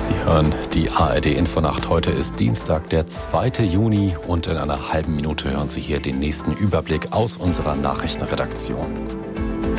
Sie hören die ARD Infonacht. Heute ist Dienstag, der 2. Juni und in einer halben Minute hören Sie hier den nächsten Überblick aus unserer Nachrichtenredaktion.